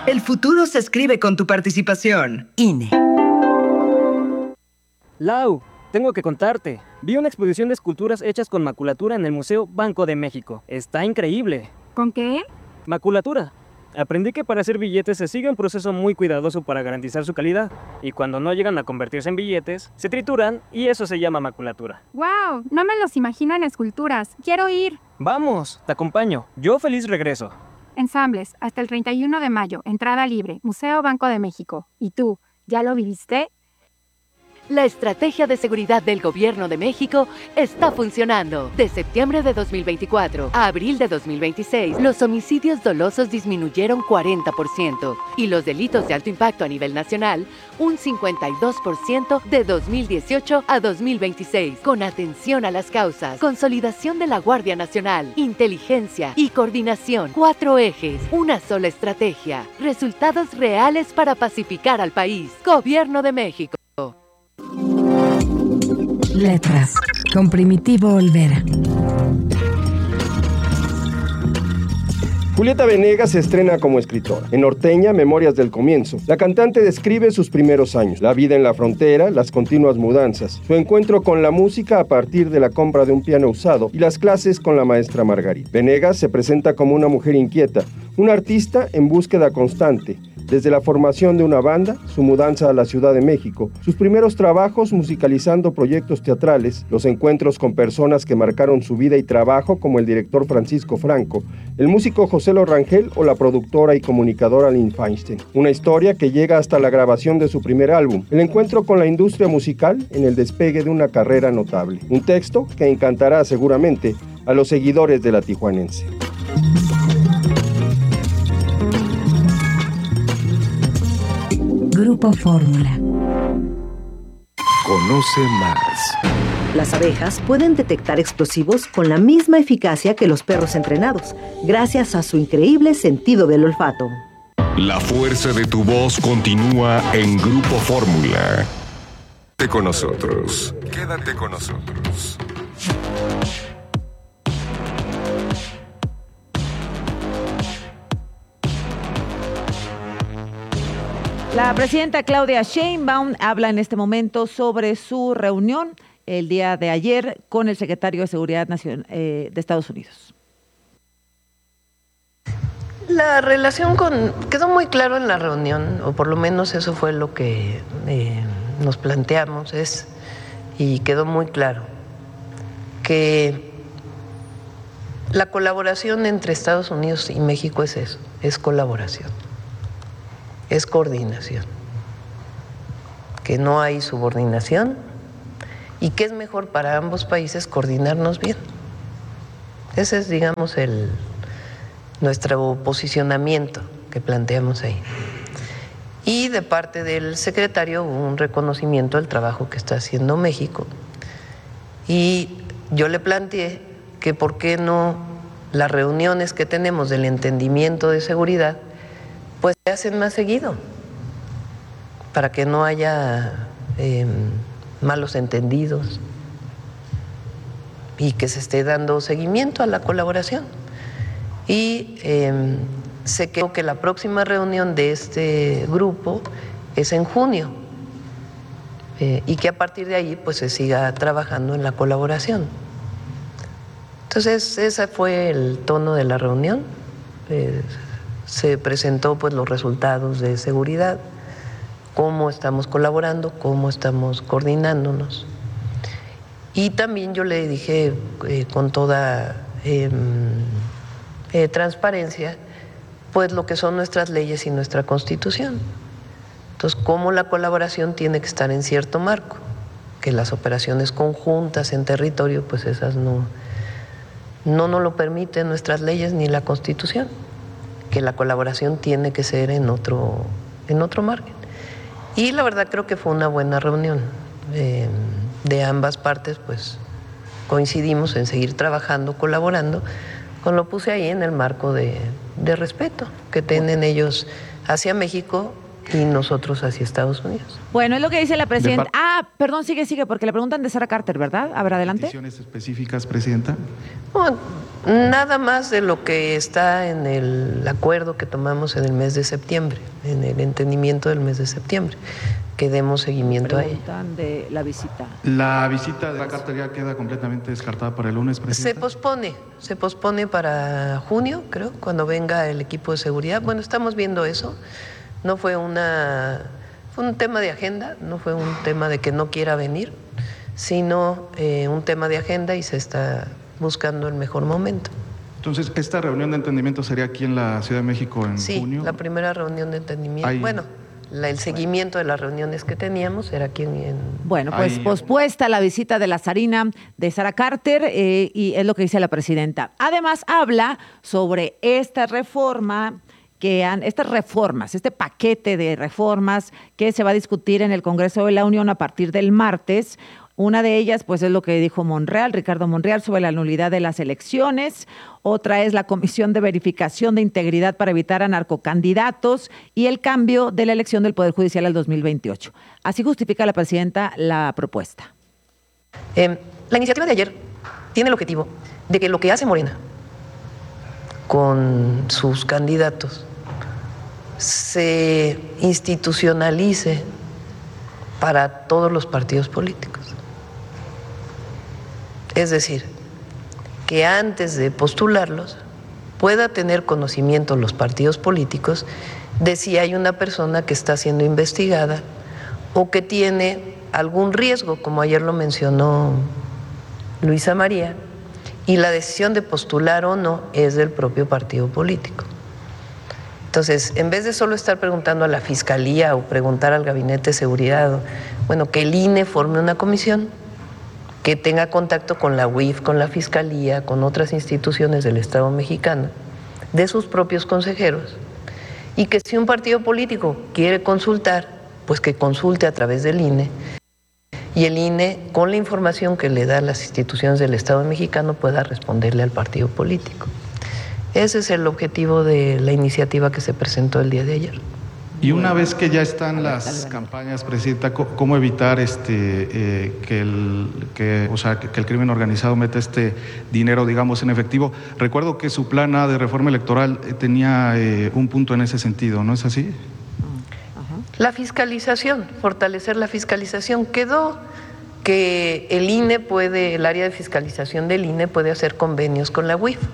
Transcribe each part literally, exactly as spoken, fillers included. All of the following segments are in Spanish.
El futuro se escribe con tu participación. I N E. Lau, tengo que contarte. Vi una exposición de esculturas hechas con maculatura en el Museo Banco de México. Está increíble. ¿Con qué? Maculatura. Aprendí que para hacer billetes se sigue un proceso muy cuidadoso para garantizar su calidad. Y cuando no llegan a convertirse en billetes, se trituran y eso se llama maculatura. ¡Wow! No me los imagino en esculturas. ¡Quiero ir! Vamos, te acompaño. Yo feliz regreso. Ensambles, hasta el treinta y uno de mayo, entrada libre, Museo Banco de México. ¿Y tú, ya lo viviste? La estrategia de seguridad del Gobierno de México está funcionando. De septiembre de dos mil veinticuatro a abril de dos mil veintiséis, los homicidios dolosos disminuyeron cuarenta por ciento y los delitos de alto impacto a nivel nacional un cincuenta y dos por ciento de dos mil dieciocho a dos mil veintiséis. Con atención a las causas, consolidación de la Guardia Nacional, inteligencia y coordinación. Cuatro ejes, una sola estrategia. Resultados reales para pacificar al país. Gobierno de México. Letras, con Primitivo Olvera. Julieta Venegas se estrena como escritora. En Norteña, Memorias del Comienzo, la cantante describe sus primeros años, la vida en la frontera, las continuas mudanzas, su encuentro con la música a partir de la compra de un piano usado y las clases con la maestra Margarita. Venegas se presenta como una mujer inquieta, una artista en búsqueda constante, desde la formación de una banda, su mudanza a la Ciudad de México, sus primeros trabajos musicalizando proyectos teatrales, los encuentros con personas que marcaron su vida y trabajo como el director Francisco Franco, el músico José Lo Rangel o la productora y comunicadora Lynn Feinstein. Una historia que llega hasta la grabación de su primer álbum, el encuentro con la industria musical en el despegue de una carrera notable. Un texto que encantará seguramente a los seguidores de La Tijuanense. Grupo Fórmula. Conoce más. Las abejas pueden detectar explosivos con la misma eficacia que los perros entrenados, gracias a su increíble sentido del olfato. La fuerza de tu voz continúa en Grupo Fórmula. Quédate con nosotros. Quédate con nosotros. La presidenta Claudia Sheinbaum habla en este momento sobre su reunión el día de ayer con el secretario de Seguridad Nacional eh, de Estados Unidos. La relación con... quedó muy claro en la reunión, o por lo menos eso fue lo que eh, nos planteamos, es, y quedó muy claro, que la colaboración entre Estados Unidos y México es eso, es colaboración. Es coordinación, que no hay subordinación y que es mejor para ambos países coordinarnos bien. Ese es, digamos, el, nuestro posicionamiento que planteamos ahí. Y de parte del secretario hubo un reconocimiento del trabajo que está haciendo México. Y yo le planteé que por qué no las reuniones que tenemos del entendimiento de seguridad pues se hacen más seguido, para que no haya eh, malos entendidos y que se esté dando seguimiento a la colaboración. Y eh, sé que, que la próxima reunión de este grupo es en junio eh, y que a partir de ahí pues se siga trabajando en la colaboración. Entonces ese fue el tono de la reunión. Eh, Se presentó pues los resultados de seguridad, cómo estamos colaborando, cómo estamos coordinándonos. Y también yo le dije eh, con toda eh, eh, transparencia pues lo que son nuestras leyes y nuestra Constitución. Entonces, cómo la colaboración tiene que estar en cierto marco, que las operaciones conjuntas en territorio pues esas no, no nos lo permiten nuestras leyes ni la Constitución, que la colaboración tiene que ser en otro, en otro margen. Y la verdad creo que fue una buena reunión. Eh, de ambas partes pues coincidimos en seguir trabajando, colaborando, con lo puse ahí en el marco de, de respeto que tienen ellos hacia México y nosotros hacia Estados Unidos. Bueno, es lo que dice la presidenta. De Ah, perdón, sigue, sigue, porque le preguntan de Sara Carter, ¿verdad? A ver, adelante. ¿Peticiones específicas, presidenta? Bueno, nada más de lo que está en el acuerdo que tomamos en el mes de septiembre, en el entendimiento del mes de septiembre, que demos seguimiento a ello. Preguntan de la visita. ¿La visita de la Carter ya queda completamente descartada para el lunes, Se presidenta? pospone, se pospone para junio, creo, cuando venga el equipo de seguridad. Bueno, estamos viendo eso. No fue una, fue un tema de agenda, no fue un tema de que no quiera venir, sino eh, un tema de agenda y se está buscando el mejor momento. Entonces, ¿esta reunión de entendimiento sería aquí en la Ciudad de México en Sí, junio? la primera reunión de entendimiento. Hay- Bueno, la- el seguimiento de las reuniones que teníamos era aquí en... en- Bueno, pues Hay- pospuesta la visita de la zarina de Sara Carter eh, y es lo que dice la presidenta. Además, habla sobre esta reforma que han, estas reformas, este paquete de reformas que se va a discutir en el Congreso de la Unión a partir del martes. Una de ellas, pues, es lo que dijo Monreal, Ricardo Monreal, sobre la nulidad de las elecciones. Otra es la Comisión de Verificación de Integridad para evitar a narcocandidatos y el cambio de la elección del Poder Judicial al dos mil veintiocho. Así justifica la presidenta la propuesta. Eh, la iniciativa de ayer tiene el objetivo de que lo que hace Morena con sus candidatos se institucionalice para todos los partidos políticos. Es decir, que antes de postularlos pueda tener conocimiento los partidos políticos de si hay una persona que está siendo investigada o que tiene algún riesgo, como ayer lo mencionó Luisa María, y la decisión de postular o no es del propio partido político. Entonces, en vez de solo estar preguntando a la Fiscalía o preguntar al Gabinete de Seguridad, bueno, que el I N E forme una comisión que tenga contacto con la U I F, con la Fiscalía, con otras instituciones del Estado mexicano, de sus propios consejeros, y que si un partido político quiere consultar, pues que consulte a través del I N E, y el I N E, con la información que le da las instituciones del Estado mexicano, pueda responderle al partido político. Ese es el objetivo de la iniciativa que se presentó el día de ayer. Y una vez que ya están las campañas, presidenta, co- ¿cómo evitar este eh, que el que, o sea, que, que el crimen organizado meta este dinero, digamos, en efectivo? Recuerdo que su plan A de reforma electoral eh, tenía eh, un punto en ese sentido, ¿no es así? La fiscalización, fortalecer la fiscalización. Quedó que el I N E puede, el área de fiscalización del I N E puede hacer convenios con la U I F.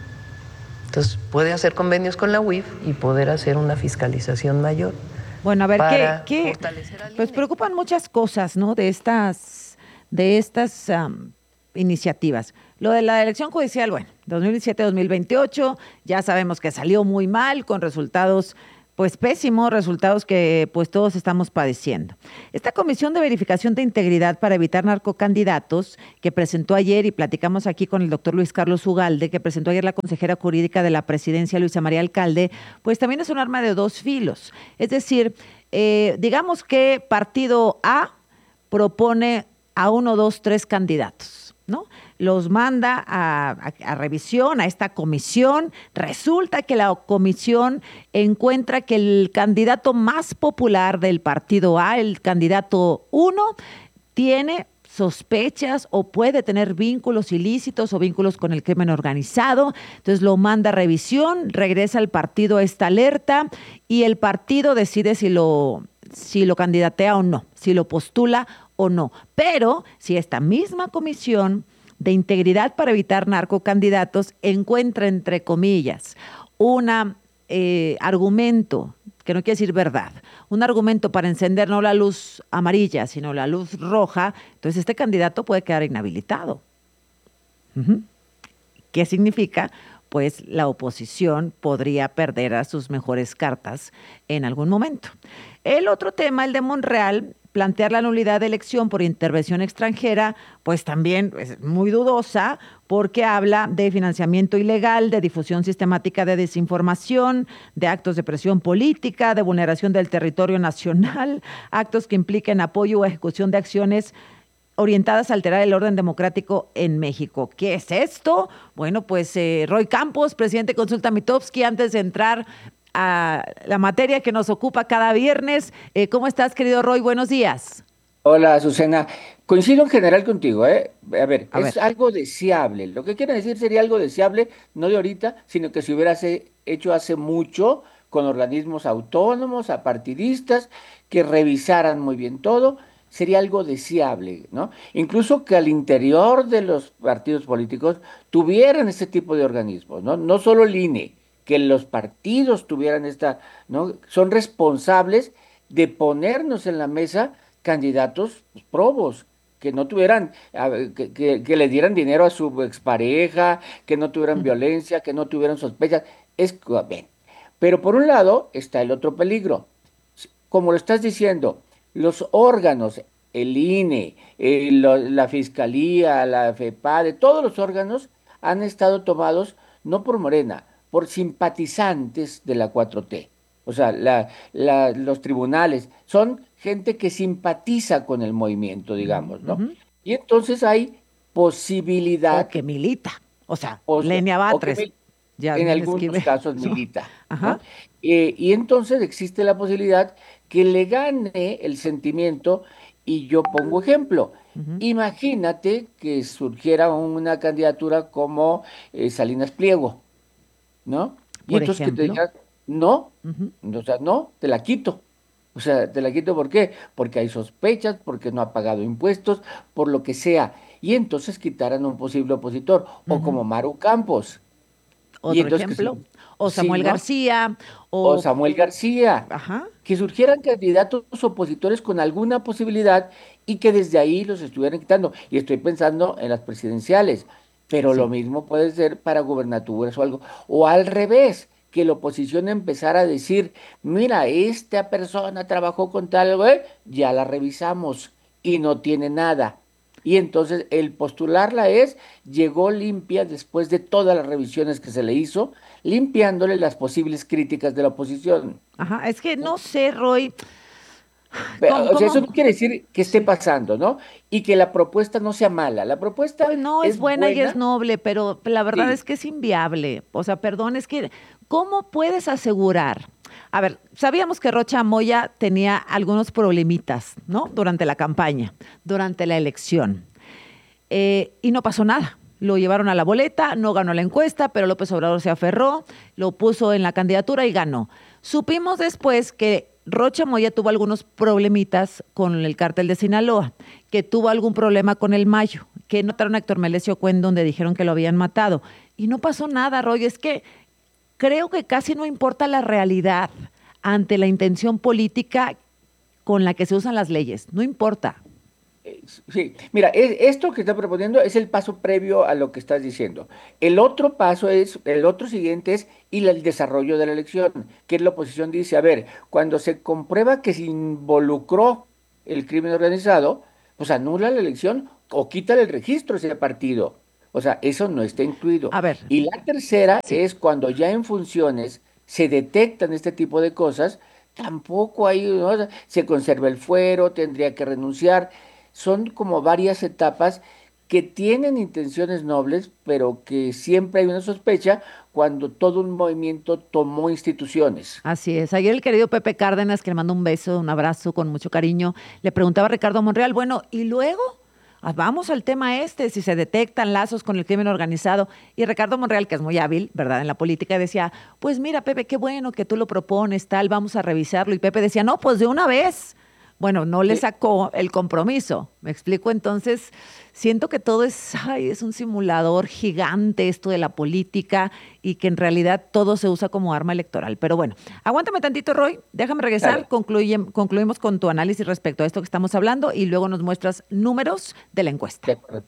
Entonces, puede hacer convenios con la U I F y poder hacer una fiscalización mayor. Bueno, a ver, ¿qué, para qué? fortalecer al Pues I N E. preocupan muchas cosas, ¿no? De estas, de estas am, iniciativas. Lo de la elección judicial, bueno, dos mil diecisiete dos mil veintiocho, ya sabemos que salió muy mal, con resultados pues pésimos, resultados que pues todos estamos padeciendo. Esta Comisión de Verificación de Integridad para evitar narcocandidatos que presentó ayer, y platicamos aquí con el doctor Luis Carlos Ugalde, que presentó ayer la consejera jurídica de la presidencia, Luisa María Alcalde, pues también es un arma de dos filos. Es decir, eh, digamos que partido A propone a uno, dos, tres candidatos, ¿no? Los manda a, a, a revisión, a esta comisión. Resulta que la comisión encuentra que el candidato más popular del partido A, el candidato uno, tiene sospechas o puede tener vínculos ilícitos o vínculos con el crimen organizado. Entonces lo manda a revisión, regresa al partido a esta alerta y el partido decide si lo, si lo candidatea o no, si lo postula o no. Pero si esta misma comisión de integridad para evitar narcocandidatos encuentra, entre comillas, un eh, argumento, que no quiere decir verdad, un argumento para encender no la luz amarilla, sino la luz roja, entonces este candidato puede quedar inhabilitado. Uh-huh. ¿Qué significa? Pues la oposición podría perder a sus mejores cartas en algún momento. El otro tema, el de Monreal, plantear la nulidad de elección por intervención extranjera, pues también es muy dudosa porque habla de financiamiento ilegal, de difusión sistemática de desinformación, de actos de presión política, de vulneración del territorio nacional, actos que impliquen apoyo o ejecución de acciones orientadas a alterar el orden democrático en México. ¿Qué es esto? Bueno, pues eh, Roy Campos, presidente de Consulta Mitofsky, antes de entrar a la materia que nos ocupa cada viernes. Eh, ¿Cómo estás, querido Roy? Buenos días. Hola, Azucena. Coincido en general contigo, ¿eh? A ver, A es ver. algo deseable. Lo que quiere decir sería algo deseable, no de ahorita, sino que se hubiera hace- hecho hace mucho con organismos autónomos, apartidistas, que revisaran muy bien todo. Sería algo deseable, ¿no? Incluso que al interior de los partidos políticos tuvieran este tipo de organismos, ¿no? No solo el I N E, que los partidos tuvieran esta, ¿no? Son responsables de ponernos en la mesa candidatos pues, probos, que no tuvieran, a ver, que, que, que le dieran dinero a su expareja, que no tuvieran violencia, que no tuvieran sospechas. Es bien. Pero por un lado está el otro peligro. Como lo estás diciendo, los órganos, el I N E, eh, lo- la Fiscalía, la FEPADE, todos los órganos han estado tomados no por Morena, por simpatizantes de la cuatro T. O sea, la- la- los tribunales son gente que simpatiza con el movimiento, digamos, ¿no? Ujú. Y entonces hay posibilidad, O que milita. O sea, o, sea, Lenia o que Batres. mil- Ya en bien algunos esquive. casos milita, ¿no? Ajá. Eh, y entonces existe la posibilidad que le gane el sentimiento, y yo pongo ejemplo. Ujú. Imagínate que surgiera una candidatura como eh, Salinas Pliego, ¿no? Y Por entonces que te ejemplo. digas, no, Ujú. o sea, no, te la quito. O sea, te la quito ¿por qué? Porque hay sospechas, porque no ha pagado impuestos, por lo que sea. Y entonces quitaran a un posible opositor, o Ujú. como Maru Campos. Y Otro entonces que ejemplo. sí, O sí, Samuel ¿no? García. O O. Samuel García, Ajá. que surgieran candidatos opositores con alguna posibilidad y que desde ahí los estuvieran quitando. Y estoy pensando en las presidenciales, pero lo Sí. mismo puede ser para gubernaturas o algo. O al revés, que la oposición empezara a decir, mira, esta persona trabajó con tal, güey, ya la revisamos y no tiene nada. Y entonces el postularla es, llegó limpia después de todas las revisiones que se le hizo, limpiándole las posibles críticas de la oposición. Ajá. Es que no sé, Roy. Pe- ¿Cómo, O sea, eso no cómo? quiere decir que esté Sí. pasando, ¿no? Y que la propuesta no sea mala. La propuesta Pues no, es es buena y es buena, noble, pero la verdad es sí. que es inviable. O sea, perdón, es que, ¿cómo puedes asegurar? A ver, sabíamos que Rocha Moya tenía algunos problemitas, ¿no? Durante la campaña, durante la elección. Eh, y no pasó nada. Lo llevaron a la boleta, no ganó la encuesta, pero López Obrador se aferró, lo puso en la candidatura y ganó. Supimos después que Rocha Moya tuvo algunos problemitas con el cártel de Sinaloa, que tuvo algún problema con el Mayo, que notaron a Héctor Melesio Cuen donde dijeron que lo habían matado. Y no pasó nada, Roy. Es que creo que casi no importa la realidad ante la intención política con la que se usan las leyes. No importa. Eh, Sí, mira, es- esto que está proponiendo es el paso previo a lo que estás diciendo. El otro paso es, el otro siguiente es y el desarrollo de la elección, que la oposición dice, a ver, cuando se comprueba que se involucró el crimen organizado, pues anula la elección o quítale el registro a ese partido. O sea, eso no está incluido. A ver, Y la tercera sí. es cuando ya en funciones se detectan este tipo de cosas, tampoco hay, ¿no? O sea, se conserva el fuero, tendría que renunciar. Son como varias etapas que tienen intenciones nobles, pero que siempre hay una sospecha cuando todo un movimiento tomó instituciones. Así es. Ayer el querido Pepe Cárdenas, que le mando un beso, un abrazo con mucho cariño, le preguntaba a Ricardo Monreal, bueno, ¿y luego? Ah, vamos al tema este, si se detectan lazos con el crimen organizado. Y Ricardo Monreal, que es muy hábil, ¿verdad?, en la política, decía, pues mira, Pepe, qué bueno que tú lo propones, tal, vamos a revisarlo. Y Pepe decía, no, pues de una vez. Bueno, no le Sí. sacó el compromiso. ¿Me explico? Entonces, siento que todo es, ay, es un simulador gigante esto de la política y que en realidad todo se usa como arma electoral. Pero bueno, aguántame tantito, Roy. Déjame regresar. Dale. Concluye- concluimos con tu análisis respecto a esto que estamos hablando y luego nos muestras números de la encuesta. De acuerdo.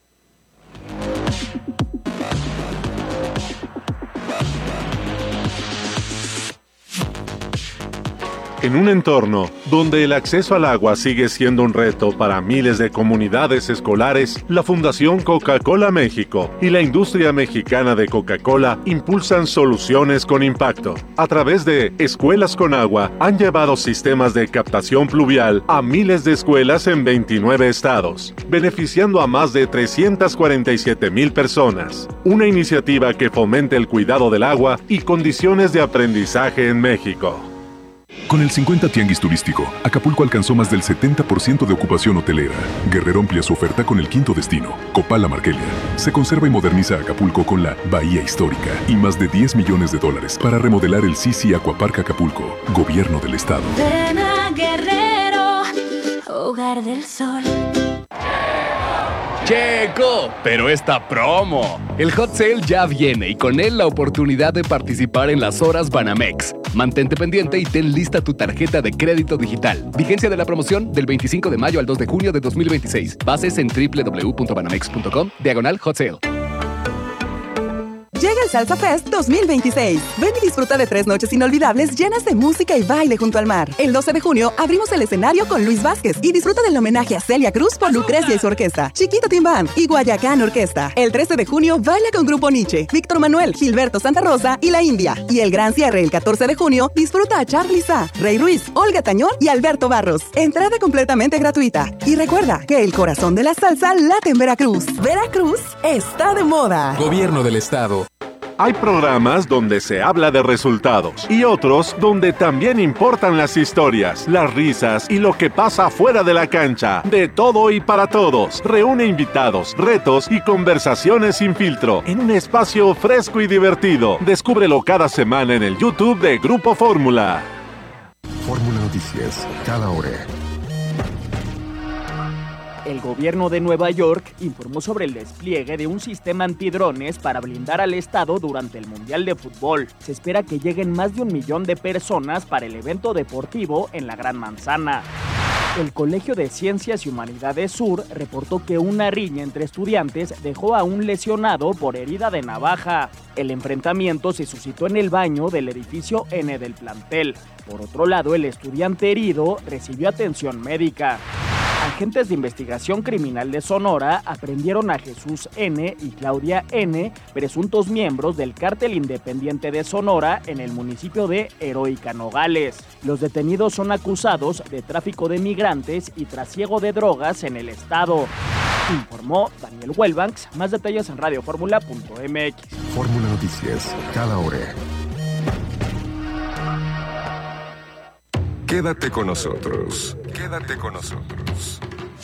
En un entorno donde el acceso al agua sigue siendo un reto para miles de comunidades escolares, la Fundación Coca-Cola México y la industria mexicana de Coca-Cola impulsan soluciones con impacto. A través de Escuelas con Agua, han llevado sistemas de captación pluvial a miles de escuelas en veintinueve estados, beneficiando a más de trescientas cuarenta y siete mil personas. Una iniciativa que fomente el cuidado del agua y condiciones de aprendizaje en México. Con el cincuenta Tianguis Turístico, Acapulco alcanzó más del setenta por ciento de ocupación hotelera. Guerrero amplía su oferta con el quinto destino, Copala Marquelia. Se conserva y moderniza Acapulco con la Bahía Histórica y más de diez millones de dólares para remodelar el Sisi Aquapark Acapulco, Gobierno del Estado. Ven a Guerrero, hogar del sol. ¡Checo! Pero esta promo. El Hot Sale ya viene y con él la oportunidad de participar en las horas Banamex. Mantente pendiente y ten lista tu tarjeta de crédito digital. Vigencia de la promoción del veinticinco de mayo al dos de junio de dos mil veintiséis. Bases en doble u doble u doble u punto banamex punto com, diagonal Hot Sale. Llega el Salsa Fest dos mil veintiséis. Ven y disfruta de tres noches inolvidables llenas de música y baile junto al mar. El doce de junio abrimos el escenario con Luis Vázquez y disfruta del homenaje a Celia Cruz por Lucrecia y su orquesta, Chiquito Tim Band y Guayacán Orquesta. El trece de junio baila con Grupo Nietzsche, Víctor Manuel, Gilberto Santa Rosa y La India. Y el gran cierre el catorce de junio disfruta a Charly Sa, Rey Ruiz, Olga Tañón y Alberto Barros. Entrada completamente gratuita. Y recuerda que el corazón de la salsa late en Veracruz. Veracruz está de moda. Gobierno del Estado. Hay programas donde se habla de resultados y otros donde también importan las historias, las risas y lo que pasa fuera de la cancha. De todo y para todos. Reúne invitados, retos y conversaciones sin filtro en un espacio fresco y divertido. Descúbrelo cada semana en el YouTube de Grupo Fórmula. Fórmula Noticias, cada hora. El gobierno de Nueva York informó sobre el despliegue de un sistema antidrones para blindar al estado durante el Mundial de Fútbol. Se espera que lleguen más de un millón de personas para el evento deportivo en la Gran Manzana. El Colegio de Ciencias y Humanidades Sur reportó que una riña entre estudiantes dejó a un lesionado por herida de navaja. El enfrentamiento se suscitó en el baño del edificio N del plantel. Por otro lado, el estudiante herido recibió atención médica. Agentes de investigación criminal de Sonora aprendieron a Jesús N. y Claudia N., presuntos miembros del Cártel Independiente de Sonora en el municipio de Heroica Nogales. Los detenidos son acusados de tráfico de migrantes y trasiego de drogas en el estado. Informó Daniel Huelbanks. Más detalles en radio fórmula punto m x. Fórmula Noticias, cada hora. Quédate con nosotros. Quédate con nosotros.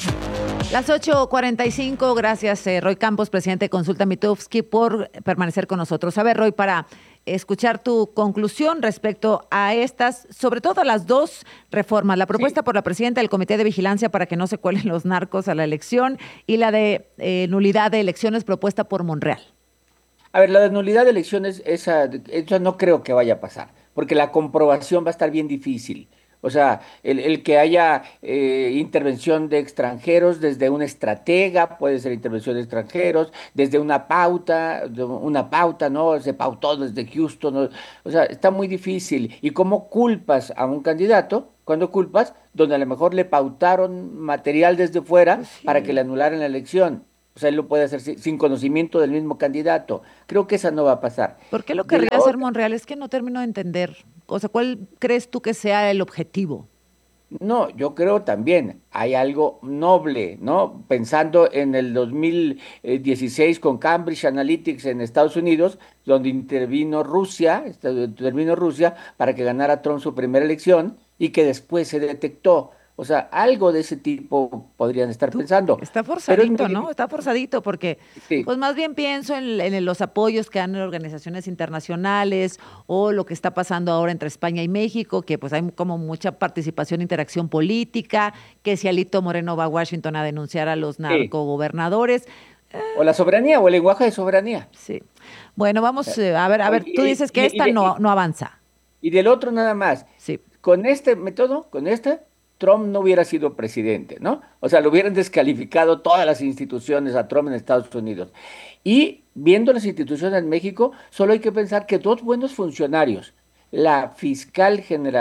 Las ocho cuarenta y cinco, gracias eh, Roy Campos, presidente de Consulta Mitofsky, por permanecer con nosotros. A ver, Roy, para escuchar tu conclusión respecto a estas, sobre todo a las dos reformas, la propuesta sí. por la presidenta del Comité de Vigilancia para que no se cuelen los narcos a la elección y la de eh, nulidad de elecciones propuesta por Monreal. A ver, la de nulidad de elecciones, esa, esa no creo que vaya a pasar, porque la comprobación va a estar bien difícil. O sea, el, el que haya eh, intervención de extranjeros desde una estratega, puede ser intervención de extranjeros, desde una pauta, una pauta, ¿no? Se pautó desde Houston, ¿no? O sea, está muy difícil. ¿Y cómo culpas a un candidato? Cuando culpas, donde a lo mejor le pautaron material desde fuera sí. para que le anularan la elección. O sea, él lo puede hacer sin conocimiento del mismo candidato. Creo que esa no va a pasar. ¿Por qué lo querría hacer Monreal? Es que no termino de entender. O sea, ¿cuál crees tú que sea el objetivo? No, yo creo también hay algo noble, ¿no? Pensando en el dos mil dieciséis con Cambridge Analytics en Estados Unidos, donde intervino Rusia, intervino Rusia para que ganara Trump su primera elección y que después se detectó. O sea, algo de ese tipo podrían estar pensando. Está forzadito, Pero, ¿no? Está forzadito porque, sí. pues más bien pienso en, en los apoyos que dan organizaciones internacionales o lo que está pasando ahora entre España y México, que pues hay como mucha participación, interacción política, que si Alito Moreno va a Washington a denunciar a los narcogobernadores. Sí. O la soberanía, o el lenguaje de soberanía. Sí. Bueno, vamos eh, a ver, a ver, tú dices que y, esta y de, no, no avanza. Y del otro nada más. Sí. Con este método, con este... Trump no hubiera sido presidente, ¿no? O sea, lo hubieran descalificado todas las instituciones a Trump en Estados Unidos. Y viendo las instituciones en México, solo hay que pensar que dos buenos funcionarios, la fiscal general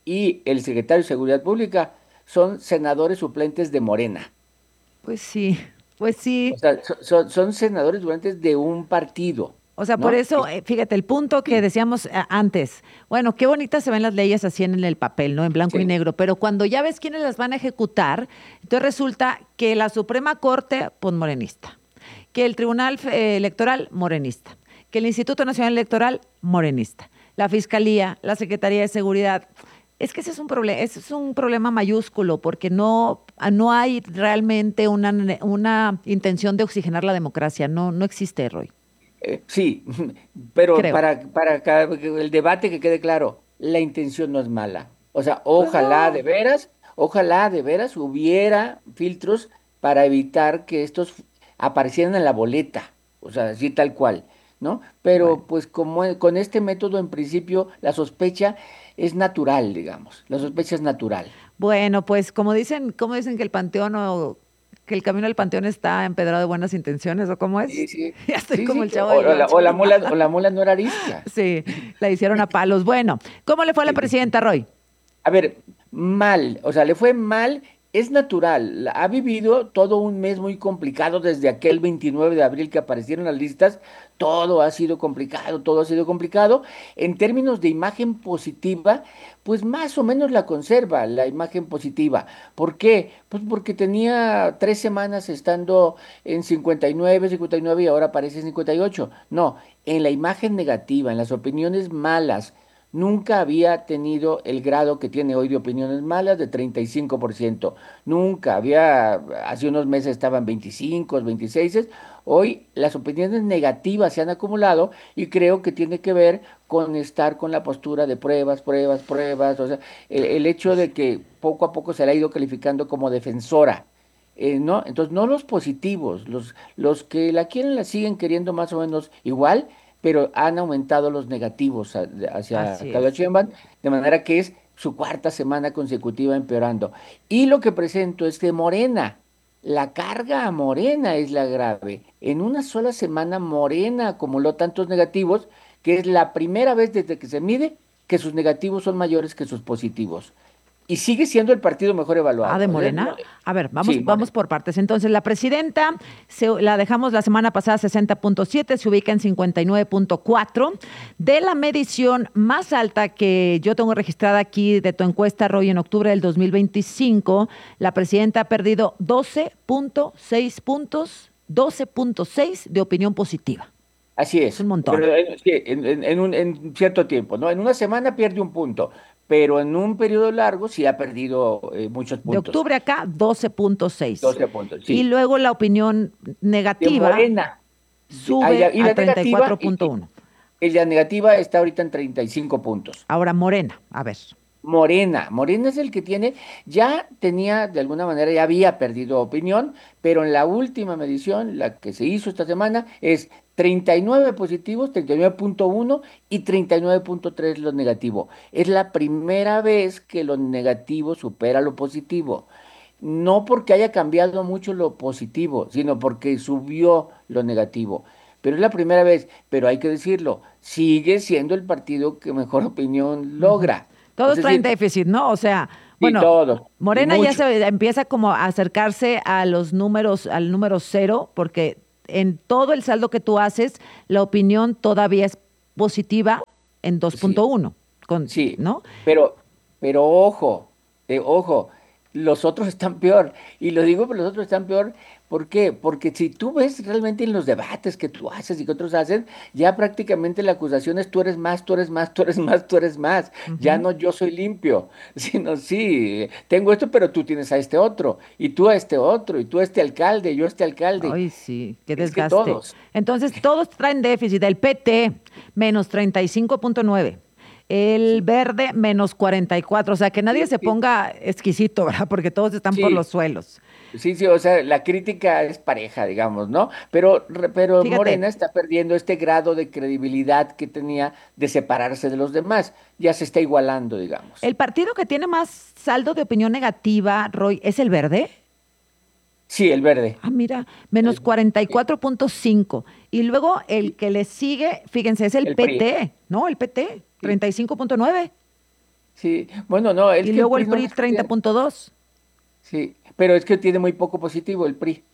y el secretario de Seguridad Pública son senadores suplentes de Morena. Pues sí, pues sí. O sea, so- son, son senadores suplentes de un partido. O sea, ¿no? por eso, eh, fíjate, el punto que decíamos eh, antes, bueno, qué bonitas se ven las leyes así en el papel, ¿no? En blanco y negro, pero cuando ya ves quiénes las van a ejecutar, entonces resulta que la Suprema Corte, pues morenista, que el Tribunal eh, Electoral, morenista, que el Instituto Nacional Electoral, morenista, la Fiscalía, la Secretaría de Seguridad. Es que ese es un problema, ese es un problema mayúsculo, porque no, no hay realmente una, una intención de oxigenar la democracia, no, no existe, Roy. Eh, sí, pero Creo. para, para ca- el debate que quede claro, la intención no es mala. O sea, ojalá de veras, ojalá de veras hubiera filtros para evitar que estos aparecieran en la boleta, o sea, así tal cual, ¿no? Pero pues como e- con este método en principio la sospecha es natural, digamos, la sospecha es natural. Bueno, pues como dicen, como dicen que el panteón o que el camino al panteón está empedrado de buenas intenciones, ¿o cómo es? Sí, sí. Ya estoy Sí, como sí, el chavo o, del o la, Ocho. o la mula, o la mula no era arisca. Sí, la hicieron a palos. Bueno, ¿cómo le fue a la presidenta, Roy? A ver, mal, o sea, le fue mal, es natural, la- ha vivido todo un mes muy complicado desde aquel veintinueve de abril que aparecieron las listas, todo ha sido complicado, todo ha sido complicado. En términos de imagen positiva, pues más o menos la conserva, la imagen positiva. ¿Por qué? Pues porque tenía tres semanas estando en cincuenta y nueve, cincuenta y nueve y ahora aparece en cincuenta y ocho. No, en la imagen negativa, en las opiniones malas. Nunca había tenido el grado que tiene hoy de opiniones malas de treinta y cinco por ciento. Nunca había, hace unos meses estaban veinticinco, veintiséis. Hoy las opiniones negativas se han acumulado y creo que tiene que ver con estar con la postura de pruebas, pruebas, pruebas. O sea, el, el hecho de que poco a poco se la ha ido calificando como defensora. Eh, ¿no? Entonces, no los positivos, los, los que la quieren la siguen queriendo más o menos igual, pero han aumentado los negativos a- de- hacia Así Claudia es. Sheinbaum, de manera que es su cuarta semana consecutiva empeorando. Y lo que presento es que Morena, la carga a Morena es la grave. En una sola semana Morena acumuló tantos negativos que es la primera vez desde que se mide que sus negativos son mayores que sus positivos. Y sigue siendo el partido mejor evaluado. Ah, de O sea, Morena. no- A ver, vamos, Sí, vamos por partes. Entonces, la presidenta se- la dejamos la semana pasada sesenta punto siete, se ubica en cincuenta y nueve punto cuatro. De la medición más alta que yo tengo registrada aquí de tu encuesta, Roy, en octubre del dos mil veinticinco, la presidenta ha perdido doce punto seis puntos, doce punto seis de opinión positiva. Así es. un montón. Pero, eh, sí, en, en- en un, en cierto tiempo, ¿no? En una semana pierde un punto, pero en un periodo largo sí ha perdido eh, muchos De puntos. octubre acá, doce punto seis. doce puntos, sí. Y luego la opinión De negativa Morena. sube Ah, ya, y la a treinta y cuatro negativa, punto uno. y- y la negativa está ahorita en treinta y cinco puntos. Ahora Morena, a ver. Morena, Morena es el que tiene, ya tenía, de alguna manera, ya había perdido opinión, pero en la última medición, la que se hizo esta semana, es treinta y nueve positivos, treinta y nueve punto uno y treinta y nueve punto tres lo negativo. Es la primera vez que lo negativo supera lo positivo. No porque haya cambiado mucho lo positivo, sino porque subió lo negativo. Pero es la primera vez, pero hay que decirlo, sigue siendo el partido que mejor opinión logra. Todos Es traen decir, déficit, ¿no? O sea, sí, bueno, todos, y Morena ya mucho. se empieza como a acercarse a los números, al número cero, porque en todo el saldo que tú haces, la opinión todavía es positiva en dos punto uno. Con, Sí, ¿no? pero, pero ojo, eh, ojo, los otros están peor. Y lo digo, pero los otros están peor. ¿Por qué? Porque si tú ves realmente en los debates que tú haces y que otros hacen, ya prácticamente la acusación es tú eres más, tú eres más, tú eres más, tú eres más. Ya no yo soy limpio, sino sí, tengo esto, pero tú tienes a este otro, y tú a este otro, y tú a este alcalde, yo a este alcalde. Ay, sí, qué Es que desgaste. todos. Entonces, todos traen déficit. El P T, menos treinta y cinco punto nueve. El Verde, menos cuarenta y cuatro. O sea, que nadie se ponga exquisito, ¿verdad? Porque todos están por Sí. los suelos. Sí, sí, o sea, la crítica es pareja, digamos, ¿no? Pero, re- pero Fíjate. Morena está perdiendo este grado de credibilidad que tenía de separarse de los demás. Ya se está igualando, digamos. El partido que tiene más saldo de opinión negativa, Roy, ¿es el Verde? Sí, el Verde. Ah, mira, menos cuarenta y cuatro punto cinco. Y luego el que le sigue, fíjense, es el, El P R I. P T, ¿no? El P T, treinta y cinco punto nueve. Sí, bueno, no. Es y que luego el no P R I treinta punto dos. Sí, pero es que tiene muy poco positivo el P R I.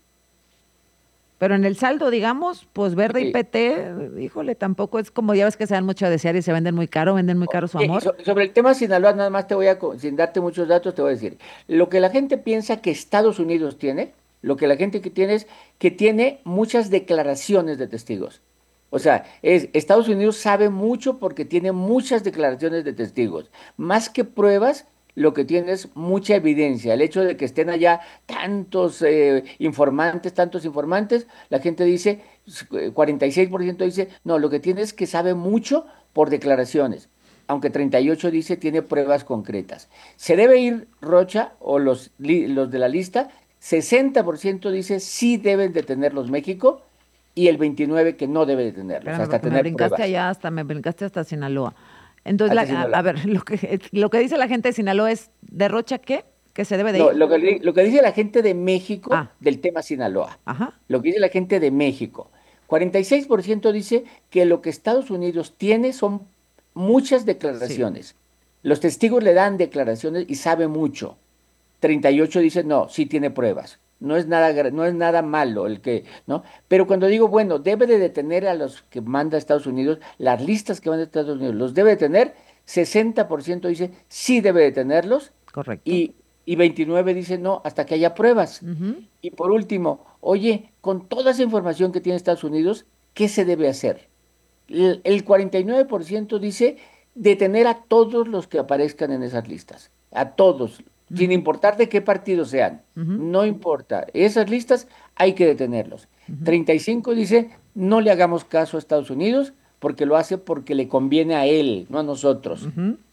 Pero en el saldo, digamos, pues Verde Sí. y P T, híjole, tampoco es como ya ves que se dan mucho a desear y se venden muy caro, venden muy caro su Oye, amor. so- sobre el tema Sinaloa, nada más te voy a, co- sin darte muchos datos, te voy a decir. Lo que la gente piensa que Estados Unidos tiene, lo que la gente que tiene es que tiene muchas declaraciones de testigos. O sea, es, Estados Unidos sabe mucho porque tiene muchas declaraciones de testigos. Más que pruebas, lo que tiene es mucha evidencia. El hecho de que estén allá tantos eh, informantes, tantos informantes, la gente dice, eh, cuarenta y seis por ciento dice, no, lo que tiene es que sabe mucho por declaraciones, aunque treinta y ocho dice tiene pruebas concretas. Se debe ir Rocha o los, li- los de la lista, sesenta por ciento dice sí deben detenerlos México y el veintinueve que no debe detenerlos, Espérame, hasta porque me tener brincaste pruebas. allá hasta, me brincaste hasta Sinaloa. Entonces, Hasta la- a, Sinaloa. a ver, lo que, lo que dice la gente de Sinaloa es, ¿de Rocha qué? ¿Que se debe de No, ir? lo que, di- lo que dice la gente de México Ah. del tema Sinaloa. Ajá. Lo que dice la gente de México. cuarenta y seis por ciento dice que lo que Estados Unidos tiene son muchas declaraciones. Los testigos le dan declaraciones y sabe mucho. treinta y ocho dice, no, sí tiene pruebas. No es nada, gra- no es nada malo el que, ¿no? Pero cuando digo, bueno, debe de detener a los que manda Estados Unidos, las listas que manda Estados Unidos, los debe detener, sesenta por ciento dice, sí debe detenerlos, Correcto. y, y veintinueve dice, no, hasta que haya pruebas. Ujú. Y por último, oye, con toda esa información que tiene Estados Unidos, ¿qué se debe hacer? El, el cuarenta y nueve por ciento dice detener a todos los que aparezcan en esas listas, a todos, sin importar de qué partido sean, no importa, esas listas hay que detenerlos. treinta y cinco dice, no le hagamos caso a Estados Unidos porque lo hace porque le conviene a él, no a nosotros.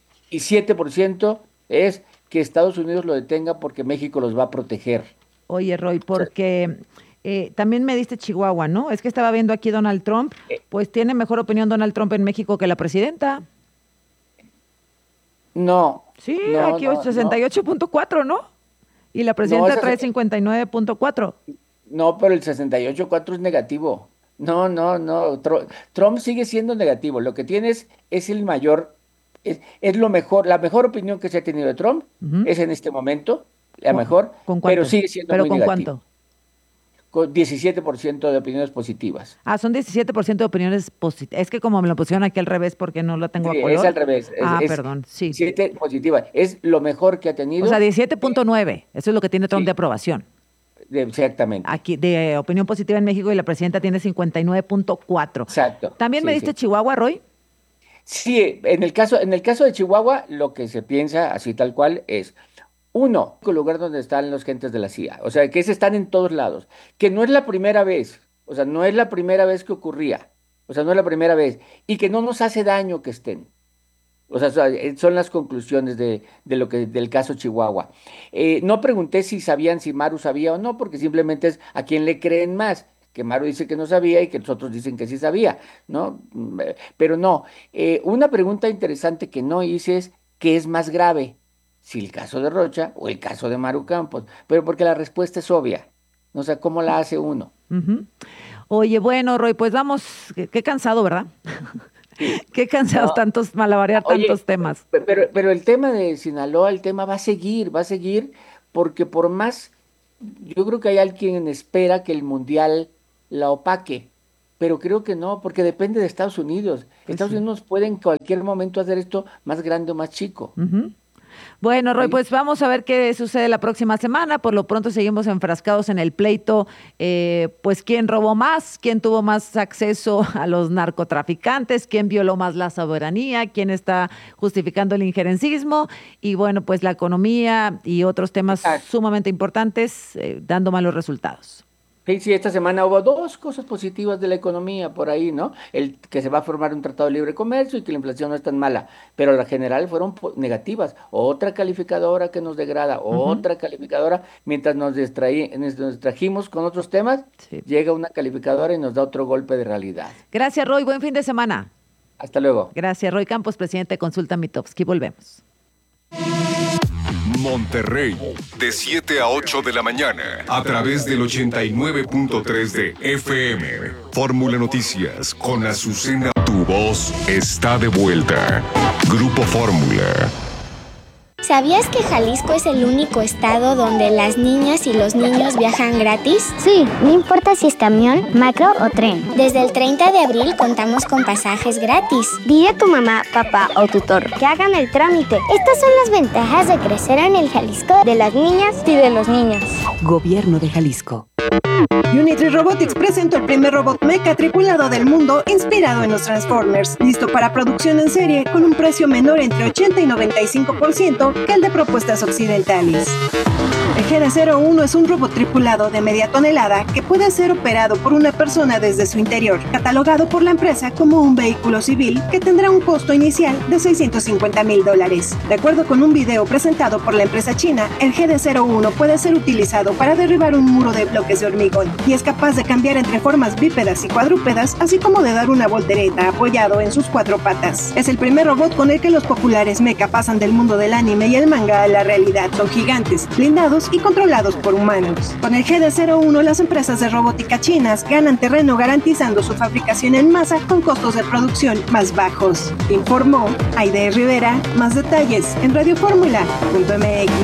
Y siete por ciento es que Estados Unidos lo detenga porque México los va a proteger. Oye, Roy, porque eh, también me diste Chihuahua, ¿no? Es que estaba viendo aquí Donald Trump, pues tiene mejor opinión Donald Trump en México que la presidenta. No. Sí, no, aquí no, sesenta y ocho punto cuatro, ¿no? Y la presidenta esa trae se- cincuenta y nueve punto cuatro. No, pero el sesenta y ocho punto cuatro es negativo. No, no, no. Tro- Trump sigue siendo negativo. Lo que tienes es el mayor, es, es lo mejor, la mejor opinión que se ha tenido de Trump es en este momento, la ¿Con- mejor, con pero cuánto? sigue siendo ¿Pero muy con negativo. cuánto? Con diecisiete por ciento de opiniones positivas. Ah, son diecisiete por ciento de opiniones positivas. Es que como me lo pusieron aquí al revés porque no lo tengo Sí, a color. es al revés. Es, ah, es perdón, sí. diecisiete positivas. Es lo mejor que ha tenido. O sea, diecisiete punto nueve. Eso es lo que tiene Trump de aprobación. de- exactamente. Aquí, de eh, opinión positiva en México y la presidenta tiene cincuenta y nueve punto cuatro. Exacto. ¿También me Sí, diste sí. Chihuahua, Roy? Sí, en el caso, en el caso de Chihuahua, lo que se piensa así tal cual es, uno, el lugar donde están los gentes de la C I A, o sea, que se están en todos lados, que no es la primera vez, o sea, no es la primera vez que ocurría, o sea, no es la primera vez, y que no nos hace daño que estén. O sea, so- eh, son las conclusiones de, de lo que, del caso Chihuahua. Eh, no pregunté si sabían si Maru sabía o no, porque simplemente es a quién le creen más. Que Maru dice que no sabía y que los otros dicen que sí sabía, ¿no? Mm, eh, Pero no. Eh, una pregunta interesante que no hice es, ¿qué es más grave? Si el caso de Rocha o el caso de Maru Campos. Pero porque la respuesta es obvia. O sea, ¿cómo la hace uno? Ujú. Oye, bueno, Roy, pues vamos, qué, qué cansado, ¿verdad? Qué cansados No. tantos, malabarear Oye, tantos temas. Pe- Pero, pero el tema de Sinaloa, el tema va a seguir, va a seguir, porque por más, yo creo que hay alguien espera que el Mundial la opaque, pero creo que no, porque depende de Estados Unidos. Estados Unidos puede en cualquier momento hacer esto más grande o más chico. Ujú. Bueno, Roy, pues vamos a ver qué sucede la próxima semana. Por lo pronto seguimos enfrascados en el pleito, eh, pues quién robó más, quién tuvo más acceso a los narcotraficantes, quién violó más la soberanía, quién está justificando el injerencismo y bueno, pues la economía y otros temas sumamente importantes eh, dando malos resultados. Sí, sí, esta semana hubo dos cosas positivas de la economía por ahí, ¿no? El que se va a formar un tratado de libre comercio y que la inflación no es tan mala, pero la general fueron po- negativas. Otra calificadora que nos degrada, otra calificadora, mientras nos, distraí, nos distrajimos con otros temas, llega una calificadora y nos da otro golpe de realidad. Gracias, Roy. Buen fin de semana. Hasta luego. Gracias, Roy Campos, presidente de Consulta Mitofsky. Volvemos. Monterrey, de siete a ocho de la mañana, a través del ochenta y nueve punto tres de F M. Fórmula Noticias con Azucena. Tu voz está de vuelta. Grupo Fórmula. ¿Sabías que Jalisco es el único estado donde las niñas y los niños viajan gratis? Sí, no importa si es camión, macro o tren. Desde el treinta de abril contamos con pasajes gratis. Dile a tu mamá, papá o tutor que hagan el trámite. Estas son las ventajas de crecer en el Jalisco de las niñas y de los niños. Gobierno de Jalisco. Unitree Robotics presentó el primer robot mecha tripulado del mundo inspirado en los Transformers, listo para producción en serie con un precio menor entre ochenta y noventa y cinco por ciento que el de propuestas occidentales. El G D cero uno es un robot tripulado de media tonelada que puede ser operado por una persona desde su interior, catalogado por la empresa como un vehículo civil que tendrá un costo inicial de seiscientos cincuenta mil dólares. De acuerdo con un video presentado por la empresa china, el G D cero uno puede ser utilizado para derribar un muro de bloques de hormigón y es capaz de cambiar entre formas bípedas y cuadrúpedas, así como de dar una voltereta apoyado en sus cuatro patas. Es el primer robot con el que los populares mecha pasan del mundo del anime y el manga a la realidad. Son gigantes, blindados y controlados por humanos. Con el G D cero uno, las empresas de robótica chinas ganan terreno garantizando su fabricación en masa con costos de producción más bajos. Informó Aide Rivera. Más detalles en radio fórmula punto m x.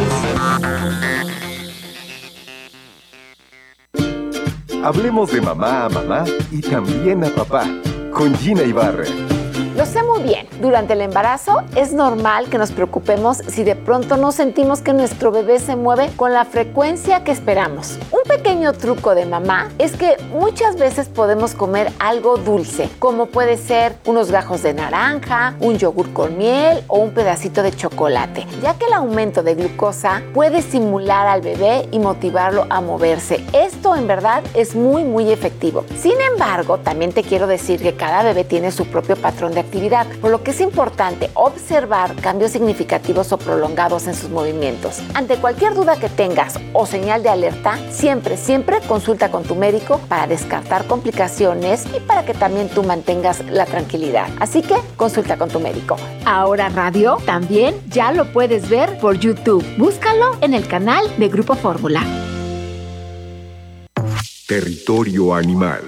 Hablemos de mamá a mamá y también a papá, con Gina Ibarra. Lo sé muy bien, durante el embarazo es normal que nos preocupemos si de pronto no sentimos que nuestro bebé se mueve con la frecuencia que esperamos. Un pequeño truco de mamá es que muchas veces podemos comer algo dulce, como puede ser unos gajos de naranja, un yogur con miel o un pedacito de chocolate, ya que el aumento de glucosa puede estimular al bebé y motivarlo a moverse. Esto en verdad es muy muy efectivo. Sin embargo, también te quiero decir que cada bebé tiene su propio patrón de actividad, por lo que es importante observar cambios significativos o prolongados en sus movimientos. Ante cualquier duda que tengas o señal de alerta, siempre, siempre consulta con tu médico para descartar complicaciones y para que también tú mantengas la tranquilidad. Así que consulta con tu médico. Ahora Radio también ya lo puedes ver por YouTube. Búscalo en el canal de Grupo Fórmula. Territorio Animal.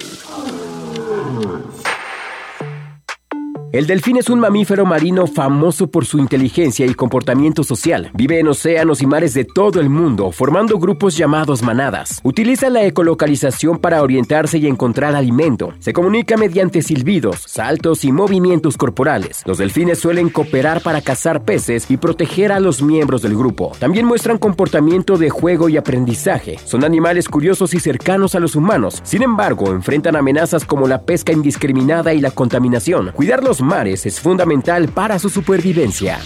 El delfín es un mamífero marino famoso por su inteligencia y comportamiento social. Vive en océanos y mares de todo el mundo, formando grupos llamados manadas. Utiliza la ecolocalización para orientarse y encontrar alimento. Se comunica mediante silbidos, saltos y movimientos corporales. Los delfines suelen cooperar para cazar peces y proteger a los miembros del grupo. También muestran comportamiento de juego y aprendizaje. Son animales curiosos y cercanos a los humanos. Sin embargo, enfrentan amenazas como la pesca indiscriminada y la contaminación. Cuidar los mares es fundamental para su supervivencia.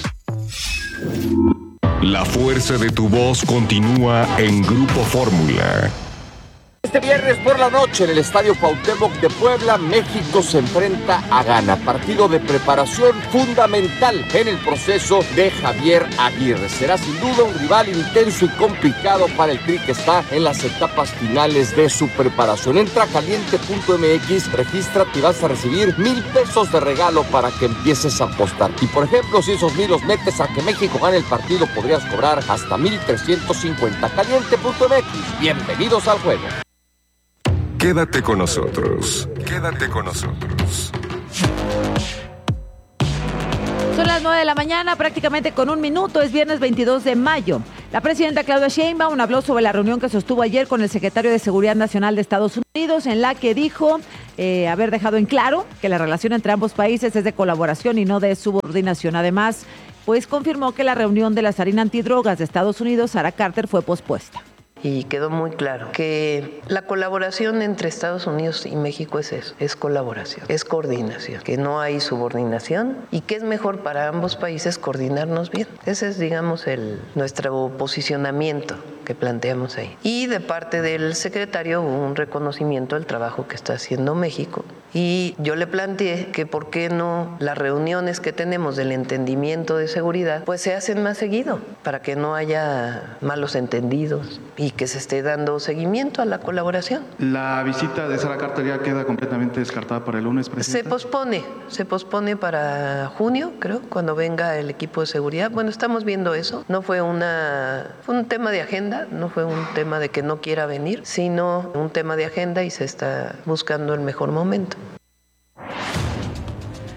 La fuerza de tu voz continúa en Grupo Fórmula. Este viernes por la noche en el Estadio Cuauhtémoc de Puebla, México se enfrenta a Ghana, partido de preparación fundamental en el proceso de Javier Aguirre. Será sin duda un rival intenso y complicado para el Tri que está en las etapas finales de su preparación. Entra a caliente punto m x, regístrate y vas a recibir mil pesos de regalo para que empieces a apostar. Y por ejemplo, si esos mil los metes a que México gane el partido, podrías cobrar hasta mil trescientos cincuenta. caliente punto m x. Bienvenidos al juego. Quédate con nosotros. Quédate con nosotros. Son las nueve de la mañana, prácticamente con un minuto. Es viernes veintidós de mayo. La presidenta Claudia Sheinbaum habló sobre la reunión que sostuvo ayer con el secretario de Seguridad Nacional de Estados Unidos, en la que dijo eh, haber dejado en claro que la relación entre ambos países es de colaboración y no de subordinación. Además, pues confirmó que la reunión de la zarina antidrogas de Estados Unidos, Sara Carter, fue pospuesta. Y quedó muy claro que la colaboración entre Estados Unidos y México es eso, es colaboración, es coordinación, que no hay subordinación y que es mejor para ambos países coordinarnos bien. Ese es, digamos, el, nuestro posicionamiento que planteamos ahí. Y de parte del secretario hubo un reconocimiento del trabajo que está haciendo México. Y yo le planteé que por qué no las reuniones que tenemos del entendimiento de seguridad pues se hacen más seguido para que no haya malos entendidos y que se esté dando seguimiento a la colaboración. La visita de Sara Carter ya queda completamente descartada para el lunes, presidente. Se pospone, se pospone para junio, creo, cuando venga el equipo de seguridad. Bueno, estamos viendo eso. No fue una fue un tema de agenda, no fue un tema de que no quiera venir, sino un tema de agenda y se está buscando el mejor momento.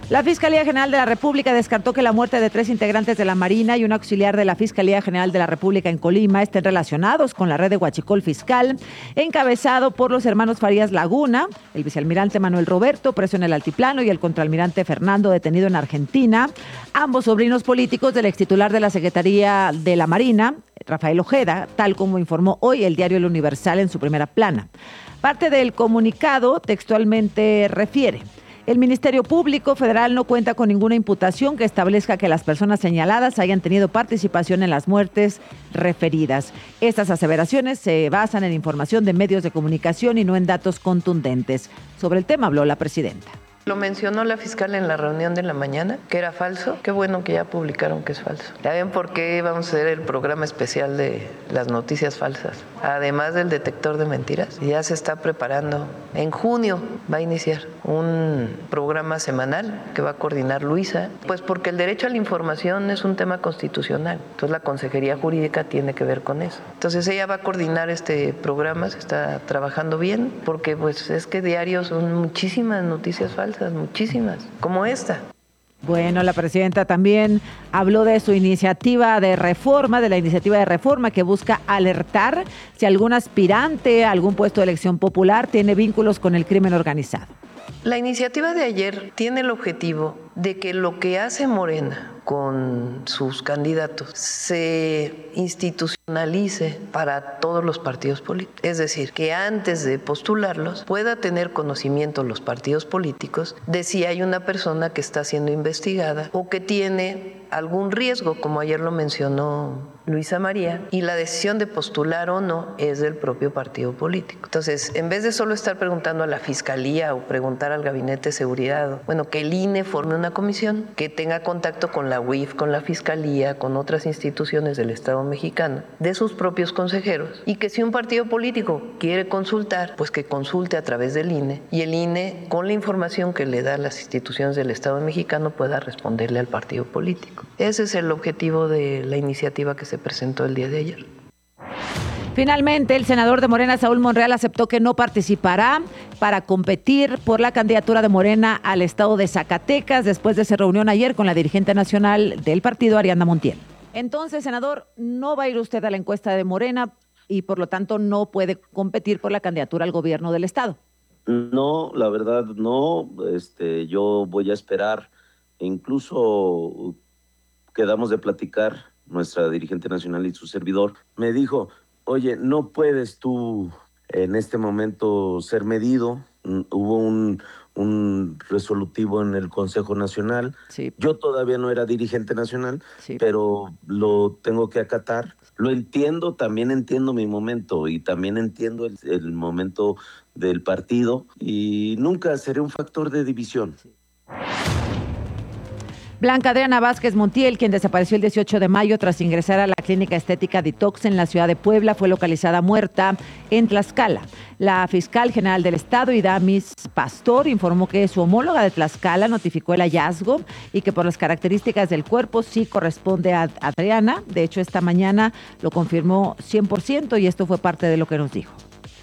La Fiscalía General de la República descartó que la muerte de tres integrantes de la Marina y un auxiliar de la Fiscalía General de la República en Colima estén relacionados con la red de huachicol fiscal, encabezado por los hermanos Farías Laguna, el vicealmirante Manuel Roberto, preso en el Altiplano, y el contraalmirante Fernando, detenido en Argentina, ambos sobrinos políticos del extitular de la Secretaría de la Marina, Rafael Ojeda, tal como informó hoy el diario El Universal en su primera plana. Parte del comunicado textualmente refiere: el Ministerio Público Federal no cuenta con ninguna imputación que establezca que las personas señaladas hayan tenido participación en las muertes referidas. Estas aseveraciones se basan en información de medios de comunicación y no en datos contundentes. Sobre el tema habló la presidenta. Lo mencionó la fiscal en la reunión de la mañana, que era falso. Qué bueno que ya publicaron que es falso. ¿Ya ven por qué vamos a hacer el programa especial de las noticias falsas? Además del detector de mentiras, ya se está preparando. En junio va a iniciar un programa semanal que va a coordinar Luisa, pues porque el derecho a la información es un tema constitucional. Entonces la Consejería Jurídica tiene que ver con eso. Entonces ella va a coordinar este programa, se está trabajando bien, porque pues es que diario son muchísimas noticias falsas. Muchísimas, como esta. Bueno, la presidenta también habló de su iniciativa de reforma, de la iniciativa de reforma que busca alertar si algún aspirante a algún puesto de elección popular tiene vínculos con el crimen organizado. La iniciativa de ayer tiene el objetivo de que lo que hace Morena con sus candidatos se institucionalice para todos los partidos políticos. Es decir, que antes de postularlos pueda tener conocimiento los partidos políticos de si hay una persona que está siendo investigada o que tiene algún riesgo, como ayer lo mencionó Luisa María, y la decisión de postular o no es del propio partido político. Entonces, en vez de solo estar preguntando a la Fiscalía o preguntar al Gabinete de Seguridad, bueno, que el I N E forme una comisión que tenga contacto con la U I F, con la Fiscalía, con otras instituciones del Estado mexicano, de sus propios consejeros, y que si un partido político quiere consultar, pues que consulte a través del I N E, y el I N E, con la información que le da las instituciones del Estado mexicano, pueda responderle al partido político. Ese es el objetivo de la iniciativa que se presentó el día de ayer. Finalmente, el senador de Morena, Saúl Monreal, aceptó que no participará para competir por la candidatura de Morena al estado de Zacatecas después de su reunión ayer con la dirigente nacional del partido, Ariadna Montiel. Entonces, senador, no va a ir usted a la encuesta de Morena y por lo tanto no puede competir por la candidatura al gobierno del estado. No, la verdad no. Este, yo voy a esperar. Incluso quedamos de platicar, nuestra dirigente nacional y su servidor me dijo: oye, no puedes tú en este momento ser medido. Hubo un, un resolutivo en el Consejo Nacional. Sí. Yo todavía no era dirigente nacional, sí, pero lo tengo que acatar. Lo entiendo, también entiendo mi momento y también entiendo el, el momento del partido y nunca seré un factor de división. Sí. Blanca Adriana Vázquez Montiel, quien desapareció el dieciocho de mayo tras ingresar a la clínica estética Detox en la ciudad de Puebla, fue localizada muerta en Tlaxcala. La fiscal general del estado, Idamis Pastor, informó que su homóloga de Tlaxcala notificó el hallazgo y que por las características del cuerpo sí corresponde a Adriana. De hecho, esta mañana lo confirmó cien por ciento y esto fue parte de lo que nos dijo.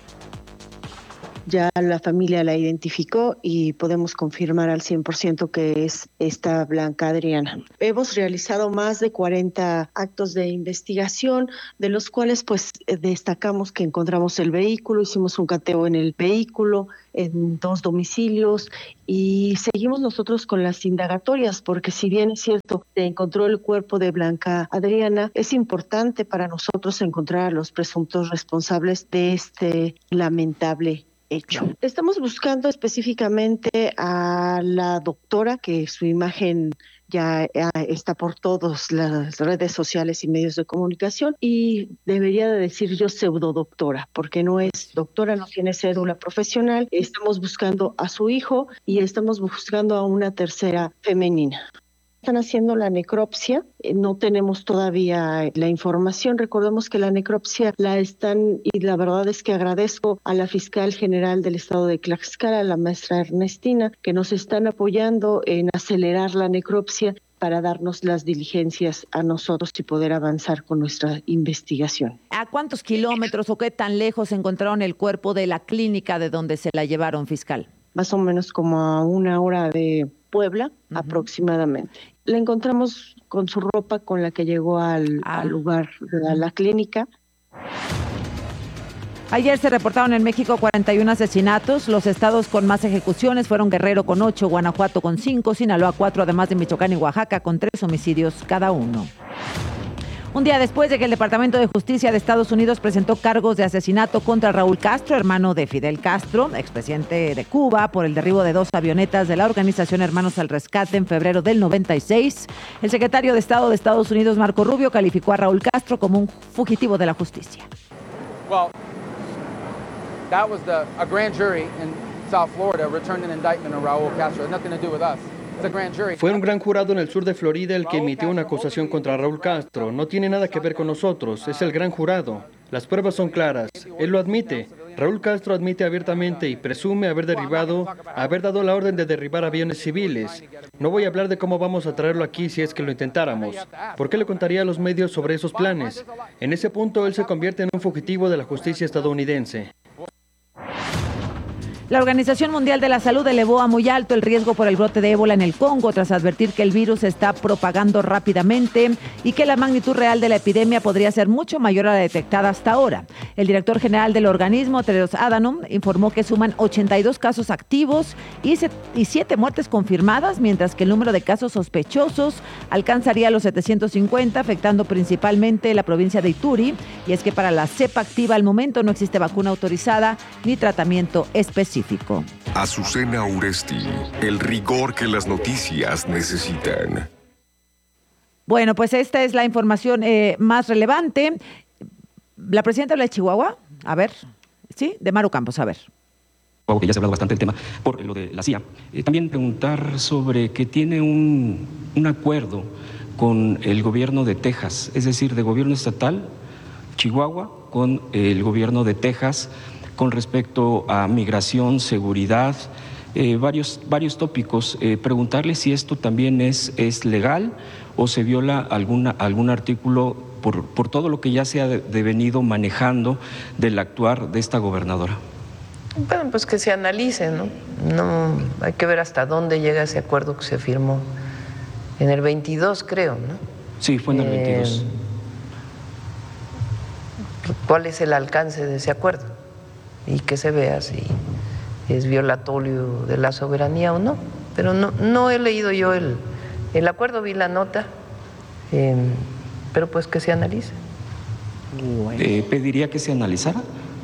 Ya la familia la identificó y podemos confirmar al cien por ciento que es esta Blanca Adriana. Hemos realizado más de cuarenta actos de investigación, de los cuales pues destacamos que encontramos el vehículo, hicimos un cateo en el vehículo, en dos domicilios y seguimos nosotros con las indagatorias, porque si bien es cierto, se encontró el cuerpo de Blanca Adriana, es importante para nosotros encontrar a los presuntos responsables de este lamentable hecho. Estamos buscando específicamente a la doctora, que su imagen ya está por todas las redes sociales y medios de comunicación, y debería de decir yo pseudodoctora, porque no es doctora, no tiene cédula profesional. Estamos buscando a su hijo y estamos buscando a una tercera femenina. Están haciendo la necropsia, no tenemos todavía la información. Recordemos que la necropsia la están, y la verdad es que agradezco a la fiscal general del estado de Tlaxcala, la maestra Ernestina, que nos están apoyando en acelerar la necropsia para darnos las diligencias a nosotros y poder avanzar con nuestra investigación. ¿A cuántos kilómetros o qué tan lejos encontraron el cuerpo de la clínica de donde se la llevaron, fiscal? Más o menos como a una hora de Puebla, uh-huh. aproximadamente. La encontramos con su ropa con la que llegó al, ah. al lugar de la, la clínica. Ayer se reportaron en México cuarenta y uno asesinatos. Los estados con más ejecuciones fueron Guerrero con ocho, Guanajuato con cinco, Sinaloa cuatro, además de Michoacán y Oaxaca con tres homicidios cada uno. Un día después de que el Departamento de Justicia de Estados Unidos presentó cargos de asesinato contra Raúl Castro, hermano de Fidel Castro, expresidente de Cuba, por el derribo de dos avionetas de la organización Hermanos al Rescate en febrero del noventa y seis, el secretario de Estado de Estados Unidos, Marco Rubio, calificó a Raúl Castro como un fugitivo de la justicia. Well, that was the, a grand jury in South Florida returned an indictment on Raúl Castro. It has nothing to do with us. Fue un gran jurado en el sur de Florida el que emitió una acusación contra Raúl Castro. No tiene nada que ver con nosotros, es el gran jurado. Las pruebas son claras, él lo admite. Raúl Castro admite abiertamente y presume haber derribado, haber dado la orden de derribar aviones civiles. No voy a hablar de cómo vamos a traerlo aquí si es que lo intentáramos. ¿Por qué le contaría a los medios sobre esos planes? En ese punto él se convierte en un fugitivo de la justicia estadounidense. La Organización Mundial de la Salud elevó a muy alto el riesgo por el brote de ébola en el Congo tras advertir que el virus se está propagando rápidamente y que la magnitud real de la epidemia podría ser mucho mayor a la detectada hasta ahora. El director general del organismo, Tedros Adhanom, informó que suman ochenta y dos casos activos y siete muertes confirmadas, mientras que el número de casos sospechosos alcanzaría los setecientos cincuenta, afectando principalmente la provincia de Ituri. Y es que para la cepa activa al momento no existe vacuna autorizada ni tratamiento específico. Azucena Uresti, el rigor que las noticias necesitan. Bueno, pues esta es la información eh, más relevante. La presidenta de Chihuahua, a ver, sí, de Maru Campos, a ver. Que ya se ha hablado bastante del tema por lo de la C I A. Eh, también preguntar sobre que tiene un, un acuerdo con el gobierno de Texas, es decir, de gobierno estatal, Chihuahua, con el gobierno de Texas, con respecto a migración, seguridad, eh, varios, varios tópicos. Eh, preguntarle si esto también es, es legal o se viola alguna, algún artículo por, por todo lo que ya se ha devenido manejando del actuar de esta gobernadora. Bueno, pues que se analice, ¿no? No, hay que ver hasta dónde llega ese acuerdo que se firmó en el veintidós, creo, ¿no? Sí, fue en el eh, veintidós. ¿Cuál es el alcance de ese acuerdo? Y que se vea si es violatorio de la soberanía o no. Pero no, no he leído yo el, el acuerdo, vi la nota, eh, pero pues que se analice. Eh, ¿Pediría que se analizara?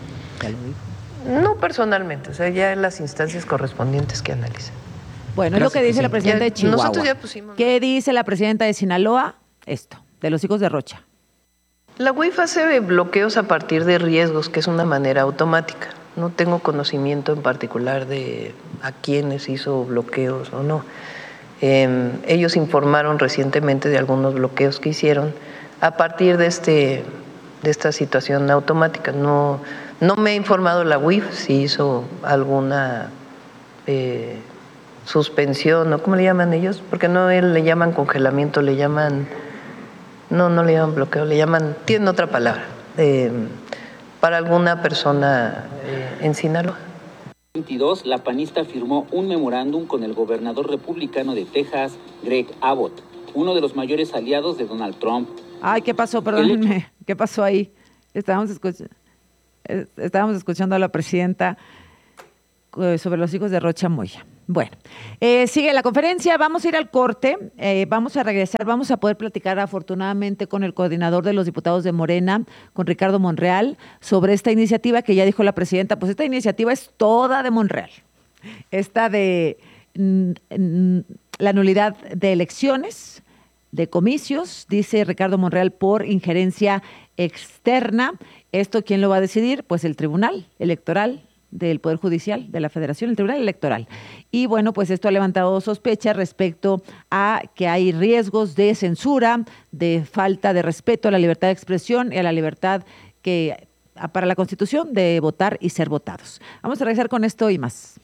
No personalmente, o sea, ya en las instancias correspondientes que analicen. Bueno, es lo que dice la presidenta de Chihuahua. Nosotros ya pusimos... ¿Qué dice la presidenta de Sinaloa? Esto, de los hijos de Rocha. La U I F hace bloqueos a partir de riesgos, que es una manera automática. No tengo conocimiento en particular de a quiénes hizo bloqueos o no. Eh, ellos informaron recientemente de algunos bloqueos que hicieron a partir de, este, de esta situación automática. No, no me ha informado la U I F si hizo alguna eh, suspensión, ¿no? ¿Cómo le llaman ellos? Porque no le llaman congelamiento, le llaman... No, no le llaman bloqueo, le llaman, tienen otra palabra, eh, para alguna persona eh, en Sinaloa. En veintidós, la panista firmó un memorándum con el gobernador republicano de Texas, Greg Abbott, uno de los mayores aliados de Donald Trump. Ay, ¿qué pasó? Perdónenme, ¿qué pasó ahí? Estábamos, escuch estábamos escuchando a la presidenta sobre los hijos de Rocha Moya. Bueno, eh, sigue la conferencia, vamos a ir al corte, eh, vamos a regresar, vamos a poder platicar afortunadamente con el coordinador de los diputados de Morena, con Ricardo Monreal, sobre esta iniciativa que ya dijo la presidenta. Pues esta iniciativa es toda de Monreal, esta de mm, mm, la nulidad de elecciones, de comicios, dice Ricardo Monreal, por injerencia externa. ¿Esto quién lo va a decidir? Pues el Tribunal Electoral del Poder Judicial de la Federación, el Tribunal Electoral. Y bueno, pues esto ha levantado sospechas respecto a que hay riesgos de censura, de falta de respeto a la libertad de expresión y a la libertad que para la Constitución de votar y ser votados. Vamos a regresar con esto y más.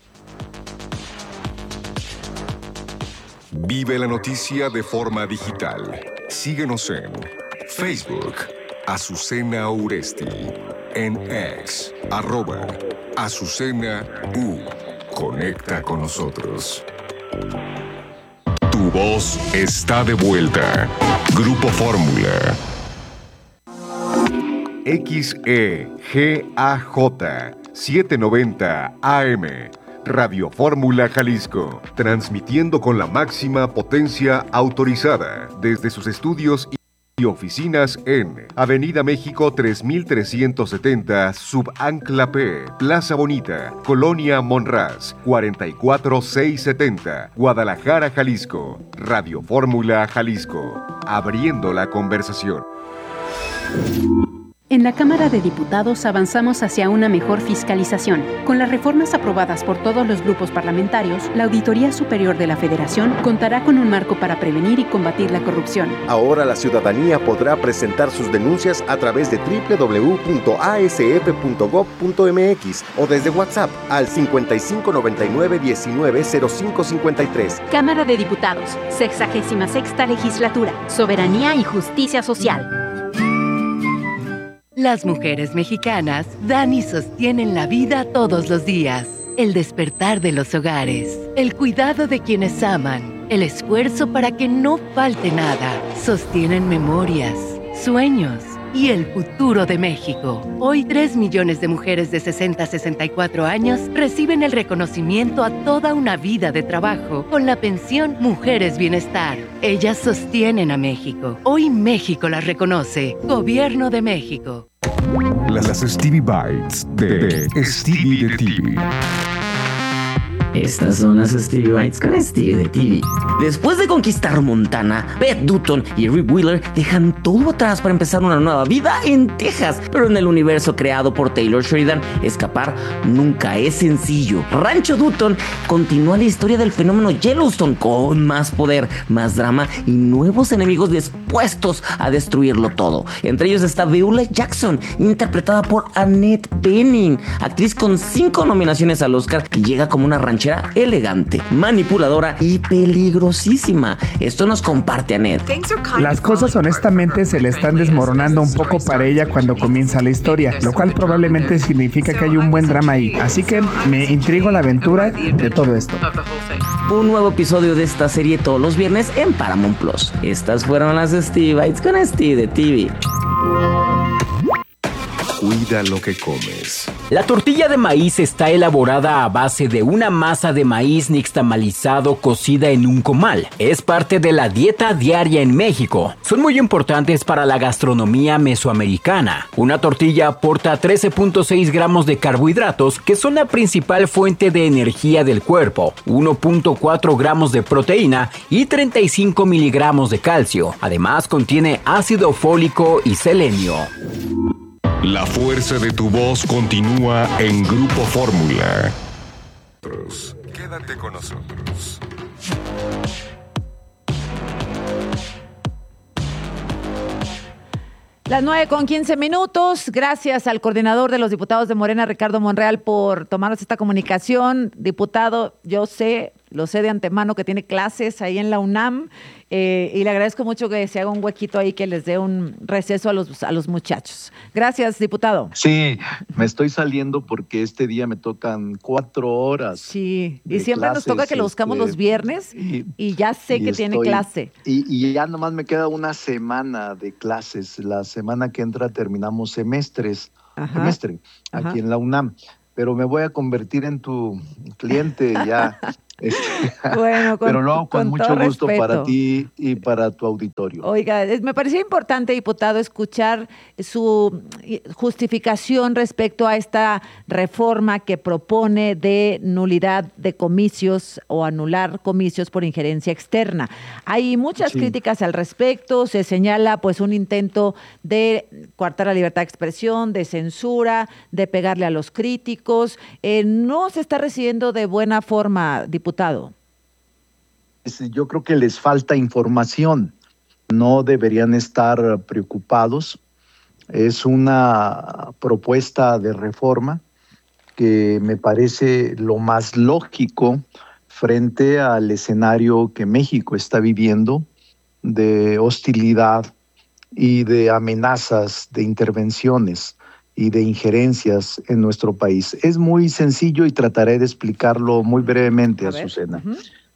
Vive la noticia de forma digital. Síguenos en Facebook, Azucena Uresti, en X, arroba Azucena U. Conecta con nosotros. voz está de vuelta. Grupo Fórmula. X E G A J setecientos noventa A M. Radio Fórmula Jalisco, transmitiendo con la máxima potencia autorizada desde sus estudios y oficinas en Avenida México tres mil trescientos setenta, Subancla P, Plaza Bonita, Colonia Monraz, cuarenta y cuatro mil seiscientos setenta, Guadalajara, Jalisco. Radio Fórmula Jalisco, abriendo la conversación. En la Cámara de Diputados avanzamos hacia una mejor fiscalización. Con las reformas aprobadas por todos los grupos parlamentarios, la Auditoría Superior de la Federación contará con un marco para prevenir y combatir la corrupción. Ahora la ciudadanía podrá presentar sus denuncias a través de doble u doble u doble u punto a s f punto gob punto m x o desde WhatsApp al cincuenta y cinco noventa y nueve diecinueve cero cinco cincuenta y tres. Cámara de Diputados, sexagésima sexta Legislatura, Soberanía y Justicia Social. Las mujeres mexicanas dan y sostienen la vida todos los días. El despertar de los hogares, el cuidado de quienes aman, el esfuerzo para que no falte nada. Sostienen memorias, sueños y el futuro de México. Hoy tres millones de mujeres de sesenta a sesenta y cuatro años reciben el reconocimiento a toda una vida de trabajo con la pensión Mujeres Bienestar. Ellas sostienen a México. Hoy México las reconoce. Gobierno de México. Las Stevie Bites de Stevie de T V. Estas son las Stevie Bites con Stevie de T V. Después de conquistar Montana, Beth Dutton y Rip Wheeler dejan todo atrás para empezar una nueva vida en Texas. Pero en el universo creado por Taylor Sheridan, escapar nunca es sencillo. Rancho Dutton continúa la historia del fenómeno Yellowstone con más poder, más drama y nuevos enemigos dispuestos a destruirlo todo. Entre ellos está Beulah Jackson, interpretada por Annette Bening, actriz con cinco nominaciones al Oscar, que llega como una ranchera elegante, manipuladora y peligrosísima. Esto nos comparte Annette. Las cosas honestamente se le están desmoronando un poco para ella cuando comienza la historia, lo cual probablemente significa que hay un buen drama ahí. Así que me intriga la aventura de todo esto. Un nuevo episodio de esta serie todos los viernes en Paramount Plus. Estas fueron las Stevie Bites con Stevie de T V. Cuida lo que comes. La tortilla de maíz está elaborada a base de una masa de maíz nixtamalizado cocida en un comal. Es parte de la dieta diaria en México. Son muy importantes para la gastronomía mesoamericana. Una tortilla aporta trece punto seis gramos de carbohidratos, que son la principal fuente de energía del cuerpo, uno punto cuatro gramos de proteína y treinta y cinco miligramos de calcio. Además, contiene ácido fólico y selenio. La fuerza de tu voz continúa en Grupo Fórmula. Quédate con nosotros. Las nueve con quince minutos. Gracias al coordinador de los diputados de Morena, Ricardo Monreal, por tomarnos esta comunicación. Diputado, yo sé, lo sé de antemano que tiene clases ahí en la UNAM eh, y le agradezco mucho que se haga un huequito ahí, que les dé un receso a los, a los muchachos. Gracias, diputado. Sí, me estoy saliendo porque este día me tocan cuatro horas. Sí, y siempre clases, nos toca que lo buscamos este, los viernes y, y ya sé y que estoy, tiene clase. Y, y ya nomás me queda una semana de clases. La semana que entra terminamos semestres, ajá, semestre ajá. aquí en la UNAM. Pero me voy a convertir en tu cliente ya. Este, bueno, con, pero no, con, con mucho gusto respeto para ti y para tu auditorio. Oiga, me parecía importante, diputado, escuchar su justificación respecto a esta reforma que propone de nulidad de comicios o anular comicios por injerencia externa. Hay muchas sí. críticas al respecto, se señala pues un intento de coartar la libertad de expresión, de censura, de pegarle a los críticos. Eh, no se está recibiendo de buena forma, diputado. Yo creo que les falta información, no deberían estar preocupados. Es una propuesta de reforma que me parece lo más lógico frente al escenario que México está viviendo de hostilidad y de amenazas, de intervenciones y de injerencias en nuestro país. Es muy sencillo y trataré de explicarlo muy brevemente, a Azucena. Uh-huh.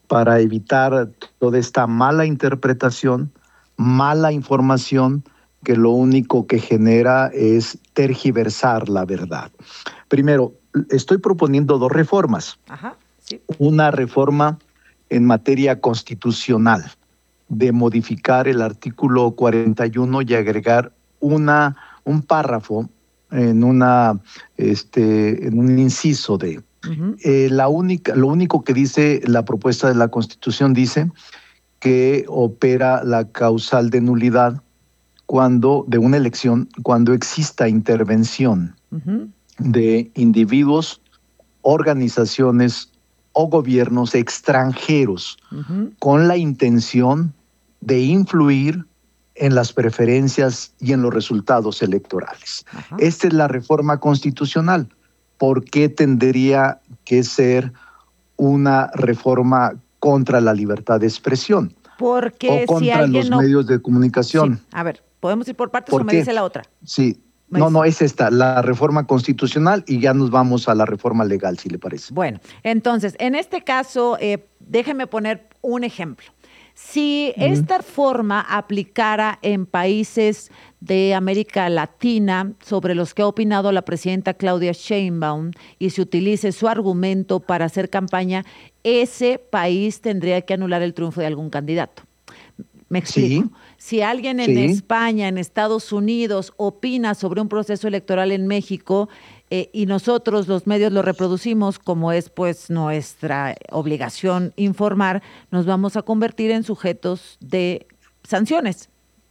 para evitar toda esta mala interpretación, mala información, que lo único que genera es tergiversar la verdad. Primero, estoy proponiendo dos reformas. Ajá, sí. Una reforma en materia constitucional, de modificar el artículo cuarenta y uno y agregar una, un párrafo en, una, este, en un inciso de... Uh-huh. eh, la única, lo único que dice la propuesta de la Constitución dice que opera la causal de nulidad cuando de una elección cuando exista intervención uh-huh. de individuos, organizaciones o gobiernos extranjeros uh-huh. con la intención de influir en las preferencias y en los resultados electorales. Uh-huh. Esta es la reforma constitucional. ¿Por qué tendría que ser una reforma contra la libertad de expresión? Porque o contra si alguien los no... medios de comunicación. Sí. A ver, podemos ir por partes ¿Por o me qué? dice la otra. Sí, no, no, es esta, la reforma constitucional y ya nos vamos a la reforma legal, si le parece. Bueno, entonces, en este caso, eh, déjeme poner un ejemplo. Si uh-huh. esta forma aplicara en países de América Latina sobre los que ha opinado la presidenta Claudia Sheinbaum y se utilice su argumento para hacer campaña, ese país tendría que anular el triunfo de algún candidato. Me explico. Sí. Si alguien en sí. España, en Estados Unidos, opina sobre un proceso electoral en México eh, y nosotros los medios lo reproducimos, como es pues nuestra obligación informar, nos vamos a convertir en sujetos de sanciones.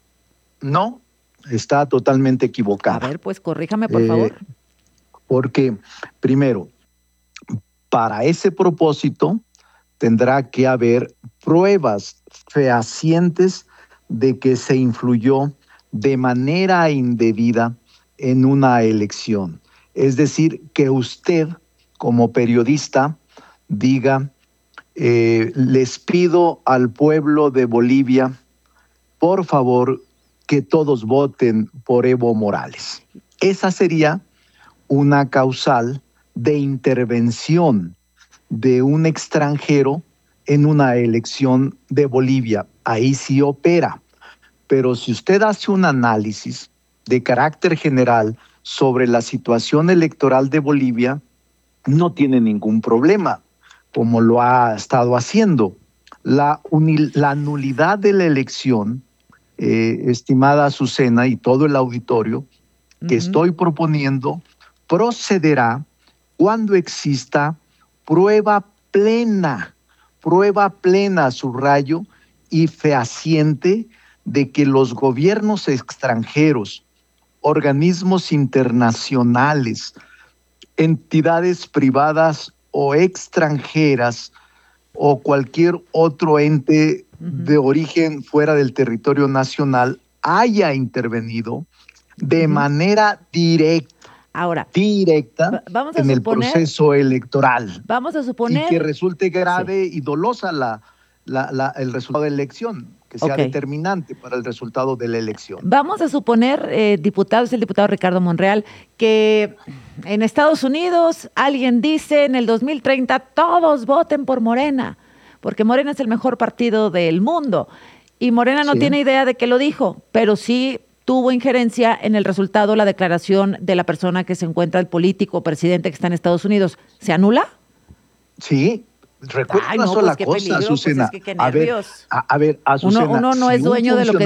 No, está totalmente equivocada. A ver, pues corríjame, por eh, favor. Porque, primero, para ese propósito tendrá que haber pruebas fehacientes de que se influyó de manera indebida en una elección. Es decir, que usted, como periodista, diga, eh, les pido al pueblo de Bolivia, por favor, que todos voten por Evo Morales. Esa sería una causal de intervención de un extranjero en una elección de Bolivia. Ahí sí opera. Pero si usted hace un análisis de carácter general sobre la situación electoral de Bolivia, no tiene ningún problema, como lo ha estado haciendo. La, unil, la nulidad de la elección, eh, estimada Azucena y todo el auditorio, uh-huh. que estoy proponiendo, procederá cuando exista prueba plena, prueba plena, subrayo, y fehaciente de que los gobiernos extranjeros, organismos internacionales, entidades privadas o extranjeras o cualquier otro ente uh-huh. de origen fuera del territorio nacional haya intervenido de uh-huh. manera directa. Ahora, directa vamos a en suponer, el proceso electoral. Vamos a suponer y que resulte grave sí. y dolosa la, la, la, el resultado de la elección, que sea okay. determinante para el resultado de la elección. Vamos a suponer, eh, diputados, el diputado Ricardo Monreal, que en Estados Unidos alguien dice en el dos mil treinta todos voten por Morena, porque Morena es el mejor partido del mundo. Y Morena no sí. tiene idea de que lo dijo, pero sí tuvo injerencia en el resultado, la declaración de la persona que se encuentra, el político, presidente que está en Estados Unidos. ¿Se anula? Sí. Recuerda Ay, una no, sola pues cosa, peligro, Azucena. Pues es que a ver, a, a ver, Azucena. Uno, uno no si es dueño de lo que